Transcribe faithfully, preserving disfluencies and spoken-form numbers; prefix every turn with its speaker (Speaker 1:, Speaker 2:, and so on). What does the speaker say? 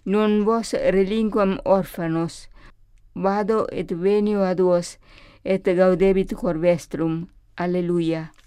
Speaker 1: non vos relinquam orphanos, vado et venio ad vos, et gaudebit cor vestrum. Alleluia.